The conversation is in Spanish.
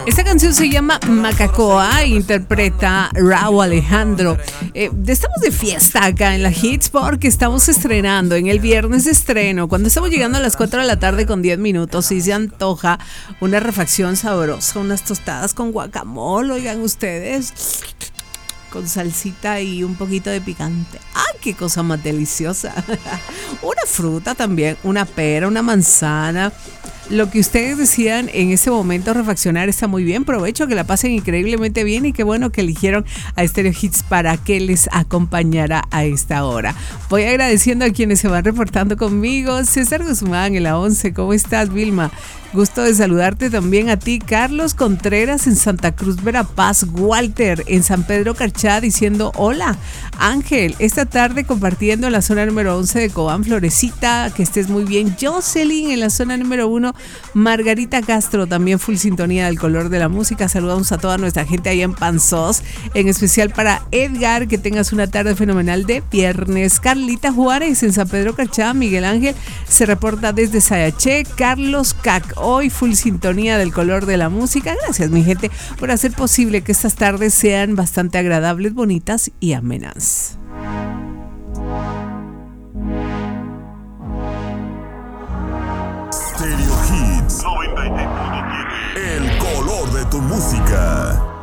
Esta canción se llama Macacoa e interpreta Rauw Alejandro. Estamos de fiesta acá en la Hits porque estamos estrenando en el viernes de estreno. Cuando estamos llegando a las 4 de la tarde con 10 minutos y se antoja una refacción sabrosa, unas tostadas con guacamole, oigan ustedes, con salsita y un poquito de picante. ¡Ay, qué cosa más deliciosa! Una fruta también, una pera, una manzana. Lo que ustedes decían en ese momento, refaccionar, está muy bien. Provecho, que la pasen increíblemente bien y qué bueno que eligieron a Stereo Hits para que les acompañara a esta hora. Voy agradeciendo a quienes se van reportando conmigo. César Guzmán en la 11, ¿cómo estás, Vilma? Gusto de saludarte también a ti. Carlos Contreras en Santa Cruz, Verapaz. Walter en San Pedro Carchá diciendo hola. Ángel, esta tarde compartiendo en la zona número 11 de Cobán. Florecita, que estés muy bien. Jocelyn en la zona número 1. Margarita Castro también full sintonía del color de la música. Saludamos a toda nuestra gente ahí en Panzós, en especial para Edgar, que tengas una tarde fenomenal de viernes. Carlita Juárez en San Pedro Carchá. Miguel Ángel se reporta desde Sayaché. Carlos Cac, hoy full sintonía del color de la música. Gracias, mi gente, por hacer posible que estas tardes sean bastante agradables, bonitas y amenas. Stereo Hits 97.7. El color de tu música.